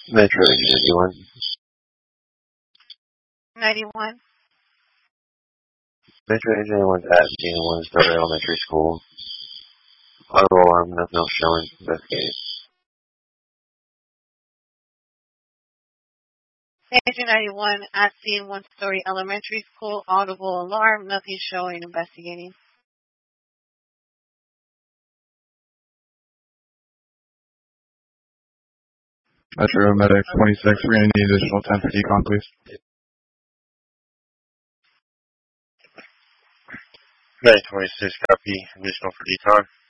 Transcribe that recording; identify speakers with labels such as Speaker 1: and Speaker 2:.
Speaker 1: Metro Agent
Speaker 2: 91.
Speaker 1: Metro Agent 81's at scene 1 Story Elementary School. Auto alarm, nothing else showing. Investigate.
Speaker 2: Agent 91 at scene 1 Story Elementary School. Audible alarm, nothing showing. Investigating.
Speaker 3: Metro Medic 26, we're going to need additional 10 for decon, please.
Speaker 1: Medic 26, copy. Additional for decon.